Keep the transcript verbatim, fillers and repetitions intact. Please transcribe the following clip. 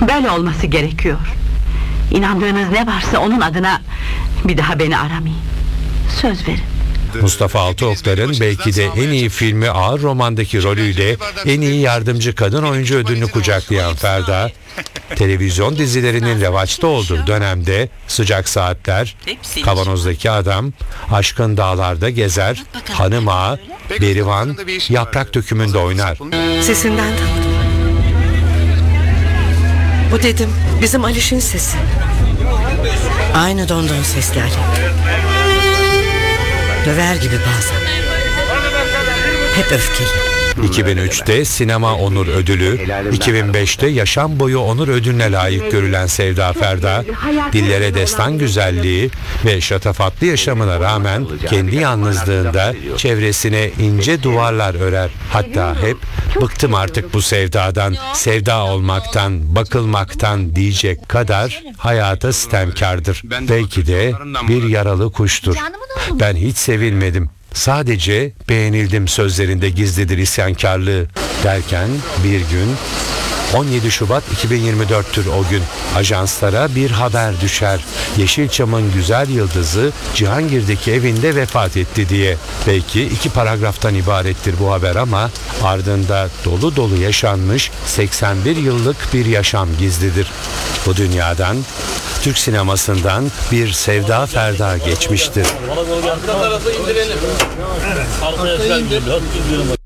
Böyle olması gerekiyor. İnandığınız ne varsa onun adına bir daha beni aramayın. Söz verin. Mustafa Altıoklar'ın belki de en iyi filmi Ağır Roman'daki rolüyle en iyi yardımcı kadın oyuncu ödülünü kucaklayan Ferda, televizyon dizilerinin revaçta olduğu dönemde Sıcak Saatler, Kavanozdaki Adam, Aşkın Dağlarda Gezer, Hanım Ağa, Berivan, Yaprak Dökümü'nde oynar. Sesinden tanıdım. Bu dedim, bizim Aliş'in sesi. Aynı Dondon seslerle. Döver gibi bazen. Hep öfkeli. iki bin üçte Sinema Onur Ödülü, iki bin beşte Yaşam Boyu Onur Ödülüne layık görülen Sevda Ferda, dillere destan güzelliği ve şatafatlı yaşamına rağmen kendi yalnızlığında çevresine ince duvarlar örer. Hatta hep bıktım artık bu sevdadan, sevda olmaktan, bakılmaktan diyecek kadar hayata sitemkardır. Belki de bir yaralı kuştur. Ben hiç sevilmedim. Sadece beğenildim sözlerinde gizlidir isyankarlığı derken bir gün on yedi Şubat iki bin yirmi dörttür o gün. Ajanslara bir haber düşer. Yeşilçam'ın güzel yıldızı Cihangir'deki evinde vefat etti diye. Belki iki paragraftan ibarettir bu haber ama ardında dolu dolu yaşanmış seksen bir yıllık bir yaşam gizlidir. Bu dünyadan, Türk sinemasından bir Sevda Ferda geçmiştir.